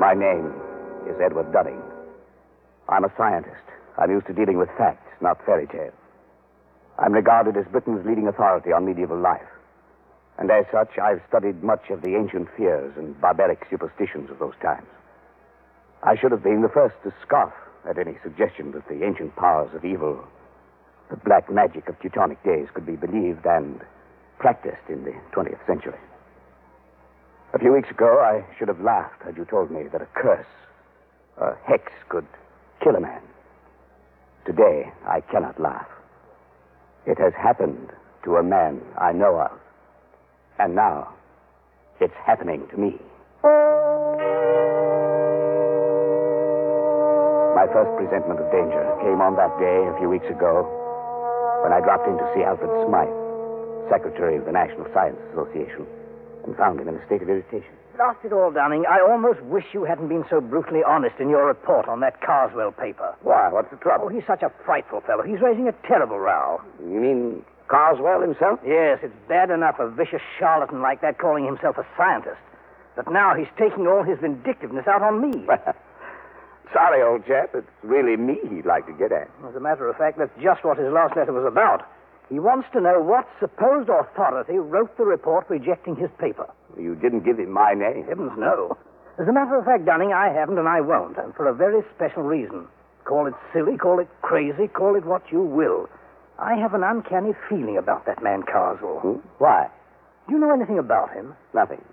My name is Edward Dunning. I'm a scientist. I'm used to dealing with facts, not fairy tales. I'm regarded as Britain's leading authority on medieval life. And as such, I've studied much of the ancient fears and barbaric superstitions of those times. I should have been the first to scoff at any suggestion that the ancient powers of evil, the black magic of Teutonic days, could be believed and practiced in the 20th century. A few weeks ago, I should have laughed had you told me that a curse, a hex, could kill a man. Today, I cannot laugh. It has happened to a man I know of. And now, it's happening to me. My first presentiment of danger came on that day a few weeks ago when I dropped in to see Alfred Smythe, Secretary of the National Science Association, and found him in a state of irritation. Lost it all, Dunning. I almost wish you hadn't been so brutally honest in your report on that Carswell paper. Why? What's the trouble? Oh, he's such a frightful fellow. He's raising a terrible row. You mean Carswell himself? Yes, it's bad enough a vicious charlatan like that calling himself a scientist. But now he's taking all his vindictiveness out on me. Sorry, old chap. It's really me he'd like to get at. As a matter of fact, that's just what his last letter was about. He wants to know what supposed authority wrote the report rejecting his paper. You didn't give him my name. Heavens, no. As a matter of fact, Dunning, I haven't and I won't, and for a very special reason. Call it silly, call it crazy, call it what you will. I have an uncanny feeling about that man Carswell. Why? Do you know anything about him? Nothing.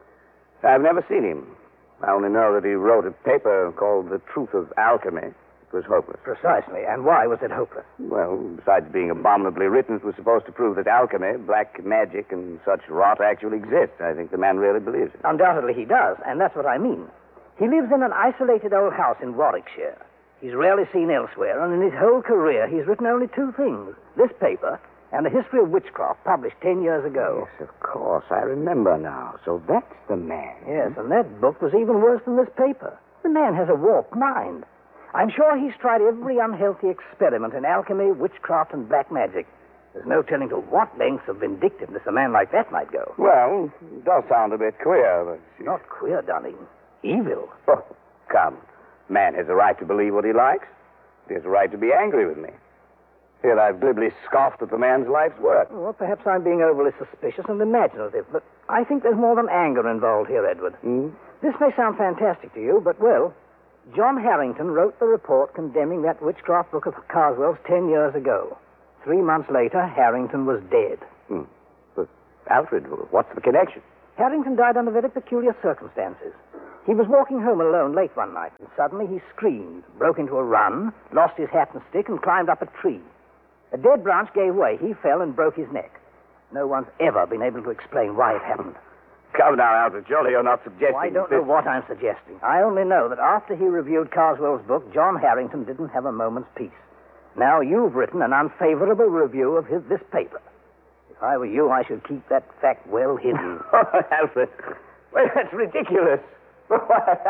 I've never seen him. I only know that he wrote a paper called The Truth of Alchemy. It was hopeless. Precisely. And why was it hopeless? Well, besides being abominably written, it was supposed to prove that alchemy, black magic, and such rot actually exist. I think the man really believes it. Undoubtedly he does, and that's what I mean. He lives in an isolated old house in Warwickshire. He's rarely seen elsewhere, and in his whole career he's written only two things. This paper and a history of witchcraft published 10 years ago. Yes, of course. I remember now. So that's the man. Yes, and that book was even worse than this paper. The man has a warped mind. I'm sure he's tried every unhealthy experiment in alchemy, witchcraft, and black magic. There's no telling to what lengths of vindictiveness a man like that might go. Well, it does sound a bit queer, but... Not queer, Dunning. Evil. Oh, come. Man has a right to believe what he likes. He has a right to be angry with me. Here I've glibly scoffed at the man's life's work. Well, perhaps I'm being overly suspicious and imaginative, but I think there's more than anger involved here, Edward. This may sound fantastic to you, but, well, John Harrington wrote the report condemning that witchcraft book of Carswell's 10 years ago. 3 months later, Harrington was dead. But, Alfred, what's the connection? Harrington died under very peculiar circumstances. He was walking home alone late one night, and suddenly he screamed, broke into a run, lost his hat and stick, and climbed up a tree. A dead branch gave way. He fell and broke his neck. No one's ever been able to explain why it happened. Come now, Alfred. Surely you're not suggesting... I don't know what I'm suggesting. I only know that after he reviewed Carswell's book, John Harrington didn't have a moment's peace. Now you've written an unfavorable review of this paper. If I were you, I should keep that fact well hidden. Alfred, well, that's ridiculous.